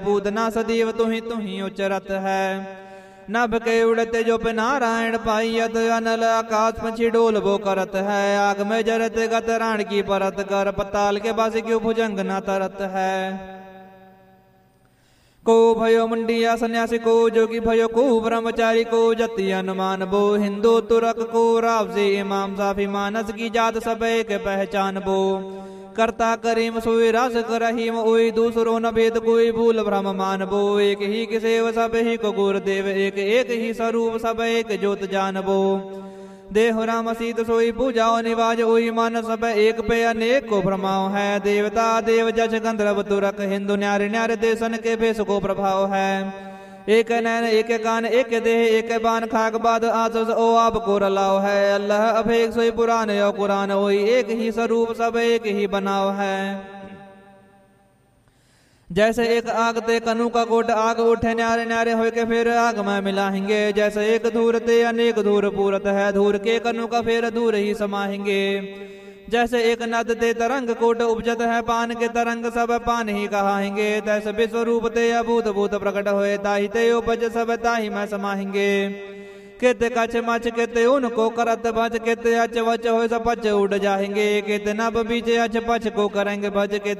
पूतना सदैव तुही उचरत है। नभ के उड़ते जो पे नारायण पाइयत अनल आकाश पंछी डोल वो करत है। आग में जरत गत राण की परत कर पताल के बास क्यों भुजंग न तरत है। को भयो मुंडिया सन्यासी को जोगी भयो को ब्रह्मचारी को जति अनुमान बो। हिंदू तुरक को राव से इमाम साफी मानस की जात सब एक पहचान बो। करता करीम सोई रास करहीम ओई दूसरो न भेद कोई भूल भ्रम मान बो। एक ही के सेव सब ही को गुरुदेव एक एक ही स्वरूप सब एक ज्योत जान बो। देह राम सीत सोई पूजाओ निवाज ओई मन सब एक पे अनेक को भ्रमाओ है। देवता देव जज गंधर्व तुरक हिंदू न्यारे न्यारे देशन के भेष को प्रभाव है। एक नैन एक कान एक देह एक बान खाक बाद आसुस ओ आप को रलाओ है। अल्लाह अभेक सोई पुराण यो कुरान ओई एक ही स्वरूप सब एक ही बनाओ है। जैसे एक आग ते कनु का कोट आग उठे न्यारे न्यारे हो के फिर आग में मिलाएंगे। जैसे एक धूर ते अनेक धूर पूरत है धूर के कनु का फिर धूर ही समाएंगे। जैसे एक नद ते तरंग कोट उपजत है पान के तरंग सब पान ही कहाएंगे। तैसे विश्व रूप ते अभूत भूत प्रकट होए ताहि ते उपज सब ताहि में समाएंगे। कित कछ मच कित उनको करत भज कित अच वच हो सब पच उड़ जाएंगे। कित नभ बीच अच पच को करेंगे भज कित